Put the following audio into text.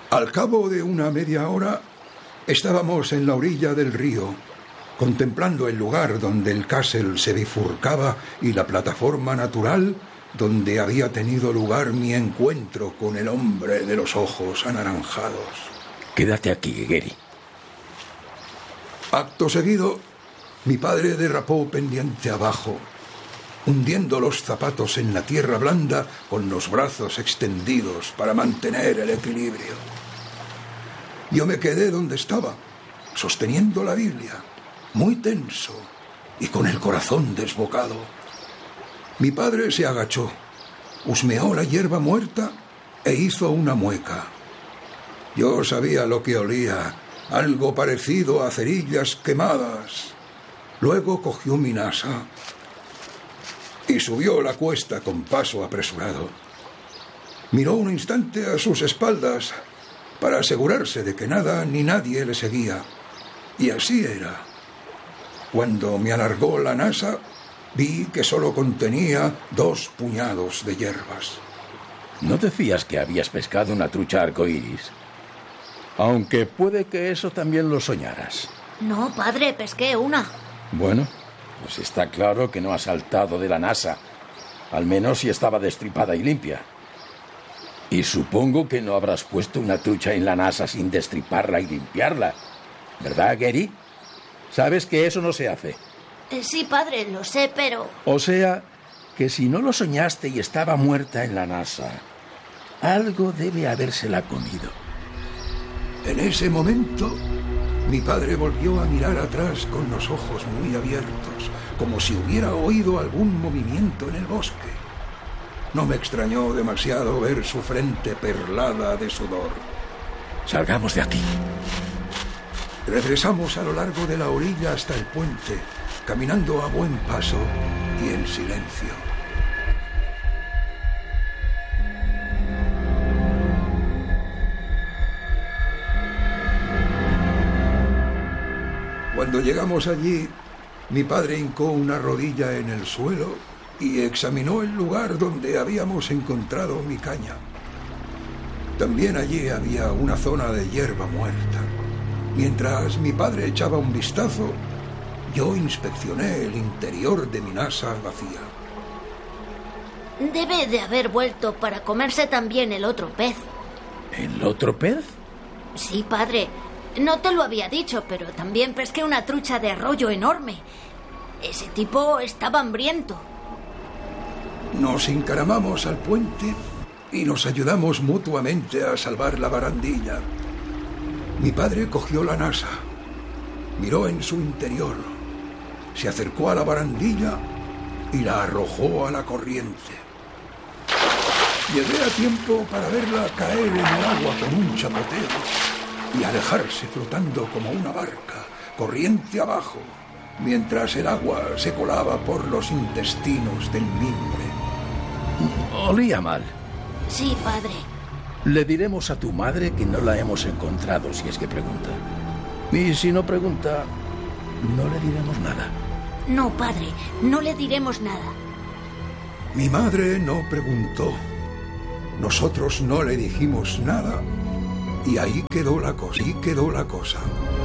Al cabo de una media hora, estábamos en la orilla del río, contemplando el lugar donde el castle se bifurcaba y la plataforma natural donde había tenido lugar mi encuentro con el hombre de los ojos anaranjados. Quédate aquí, Gary. Acto seguido, mi padre derrapó pendiente abajo, hundiendo los zapatos en la tierra blanda con los brazos extendidos para mantener el equilibrio. Yo me quedé donde estaba, sosteniendo la Biblia, muy tenso y con el corazón desbocado. Mi padre se agachó, husmeó la hierba muerta e hizo una mueca. Yo sabía lo que olía, algo parecido a cerillas quemadas. Luego cogió mi nasa y subió la cuesta con paso apresurado. Miró un instante a sus espaldas para asegurarse de que nada ni nadie le seguía. Y así era. Cuando me alargó la nasa, vi que solo contenía 2 puñados de hierbas. ¿No decías que habías pescado una trucha arcoíris? Aunque puede que eso también lo soñaras. No, padre, pesqué una. Bueno, pues está claro que no has saltado de la nasa. Al menos si estaba destripada y limpia. Y supongo que no habrás puesto una trucha en la nasa sin destriparla y limpiarla. ¿Verdad, Gary? Sabes que eso no se hace. Sí, padre, lo sé, pero... O sea, que si no lo soñaste y estaba muerta en la nasa, algo debe habérsela comido. En ese momento, mi padre volvió a mirar atrás con los ojos muy abiertos, como si hubiera oído algún movimiento en el bosque. No me extrañó demasiado ver su frente perlada de sudor. Salgamos de aquí. Regresamos a lo largo de la orilla hasta el puente, caminando a buen paso y en silencio. Cuando llegamos allí, mi padre hincó una rodilla en el suelo y examinó el lugar donde habíamos encontrado mi caña. También allí había una zona de hierba muerta. Mientras mi padre echaba un vistazo, yo inspeccioné el interior de mi nasa vacía. Debe de haber vuelto para comerse también el otro pez. ¿El otro pez? Sí, padre. No te lo había dicho, pero también pesqué una trucha de arroyo enorme. Ese tipo estaba hambriento. Nos encaramamos al puente y nos ayudamos mutuamente a salvar la barandilla. Mi padre cogió la nasa, miró en su interior, se acercó a la barandilla y la arrojó a la corriente. Llegué a tiempo para verla caer en el agua con un chapoteo y alejarse flotando como una barca, corriente abajo, mientras el agua se colaba por los intestinos del mimbre. Olía mal. Sí, padre. Le diremos a tu madre que no la hemos encontrado si es que pregunta. Y si no pregunta, no le diremos nada. No, padre, no le diremos nada. Mi madre no preguntó. Nosotros no le dijimos nada. Y ahí quedó la cosa.